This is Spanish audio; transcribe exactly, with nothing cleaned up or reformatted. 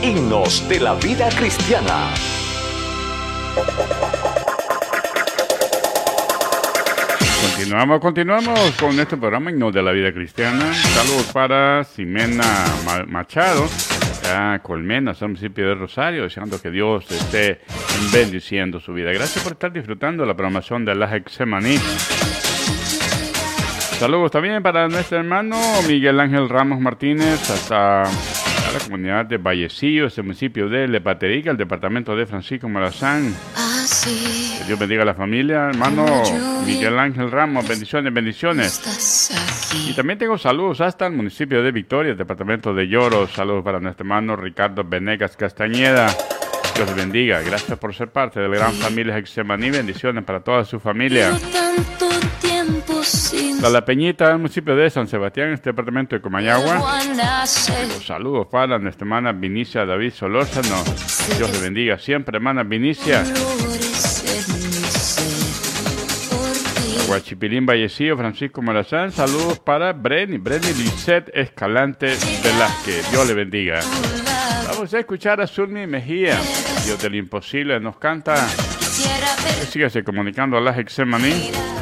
Himnos de la vida cristiana. Continuamos, continuamos con este programa Himnos de la vida cristiana. Saludos para Ximena Machado, a Colmenas, al municipio de Rosario, deseando que Dios esté bendiciendo su vida. Gracias por estar disfrutando de la programación de la Getsemaní. Saludos también para nuestro hermano Miguel Ángel Ramos Martínez, hasta a la comunidad de Vallecillo, este municipio de Lepaterica, el departamento de Francisco Morazán. Que Dios bendiga a la familia, hermano Miguel Ángel Ramos, bendiciones, bendiciones. Y también tengo saludos hasta el municipio de Victoria, el departamento de Lloros. Saludos para nuestro hermano Ricardo Venegas Castañeda. Dios les bendiga. Gracias por ser parte de la gran familia Getsemaní. Bendiciones para toda su familia. A la Peñita, el municipio de San Sebastián, este departamento de Comayagua. Los saludos para nuestra hermana Vinicia David Solórzano. Dios le bendiga siempre, hermana Vinicia. Guachipilín Vallecillo, Francisco Morazán. Saludos para Breni, Breni Lisette Escalante Velázquez. Dios le bendiga. Vamos a escuchar a Zulmi Mejía. Dios del imposible nos canta. Síguese comunicando a la Getsemaní.